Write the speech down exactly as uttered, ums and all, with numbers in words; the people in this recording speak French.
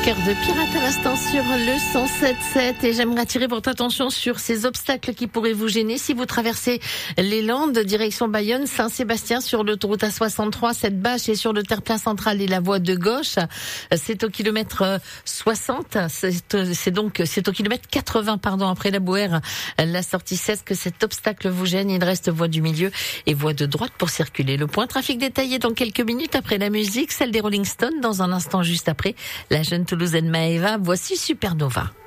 Cœur de pirate à l'instant sur le cent sept sept et j'aimerais attirer votre attention sur ces obstacles qui pourraient vous gêner si vous traversez les Landes, direction Bayonne, Saint-Sébastien sur l'autoroute A soixante-trois, cette bâche est sur le terre-plein central et la voie de gauche. C'est au kilomètre soixante, c'est, c'est donc, c'est au kilomètre quatre-vingts, pardon, après la Bouère, la sortie seize que cet obstacle vous gêne. Il reste voie du milieu et voie de droite pour circuler. Le point trafic détaillé dans quelques minutes après la musique, celle des Rolling Stones dans un instant juste après. La jeune Toulousaine Maëva, voici Supernova.